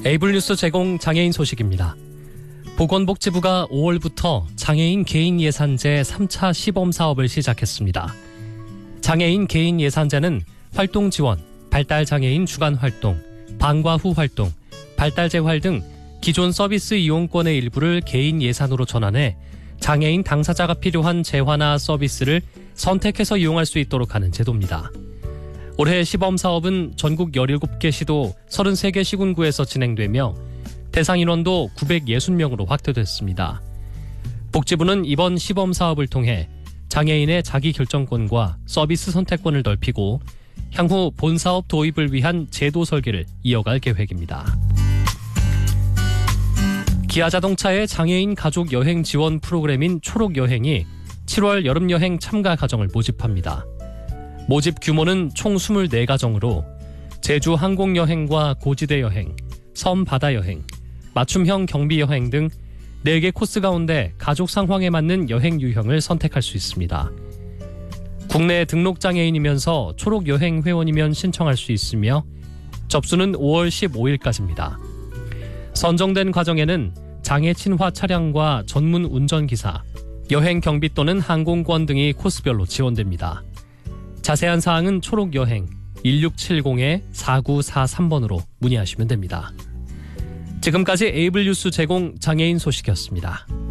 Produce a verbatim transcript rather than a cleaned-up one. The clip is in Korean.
에이블뉴스 제공 장애인 소식입니다. 보건복지부가 오월부터 장애인 개인 예산제 삼 차 시범 사업을 시작했습니다. 장애인 개인 예산제는 활동 지원, 발달 장애인 주간 활동, 방과 후 활동, 발달 재활 등 기존 서비스 이용권의 일부를 개인 예산으로 전환해 장애인 당사자가 필요한 재화나 서비스를 선택해서 이용할 수 있도록 하는 제도입니다. 올해 시범 사업은 전국 열일곱 개 시도 서른세 개 시군구에서 진행되며 대상 인원도 구백육십 명으로 확대됐습니다. 복지부는 이번 시범 사업을 통해 장애인의 자기 결정권과 서비스 선택권을 넓히고 향후 본 사업 도입을 위한 제도 설계를 이어갈 계획입니다. 기아자동차의 장애인 가족 여행 지원 프로그램인 초록여행이 칠월 여름여행 참가 가정을 모집합니다. 모집 규모는 총 이십사 가정으로 제주 항공여행과 고지대 여행, 섬 바다 여행, 맞춤형 경비 여행 등 네 개 코스 가운데 가족 상황에 맞는 여행 유형을 선택할 수 있습니다. 국내 등록 장애인이면서 초록여행 회원이면 신청할 수 있으며 접수는 오월 십오일까지입니다. 선정된 과정에는 장애 친화 차량과 전문 운전기사, 여행 경비 또는 항공권 등이 코스별로 지원됩니다. 자세한 사항은 초록여행 일육칠공 사구사삼 번으로 문의하시면 됩니다. 지금까지 에이블뉴스 제공 장애인 소식이었습니다.